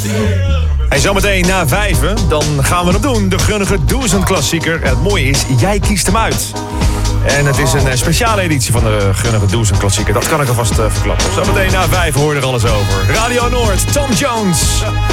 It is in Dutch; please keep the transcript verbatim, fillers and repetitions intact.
Hey, zometeen na vijven, dan gaan we hem doen. De Grunnige Duizend klassieker. En het mooie is, jij kiest hem uit. En het is een speciale editie van de Grunnige Duizend klassieker. Dat kan ik alvast uh, verklappen. Zometeen na vijf hoor je er alles over. Radio Noord, Tom Jones.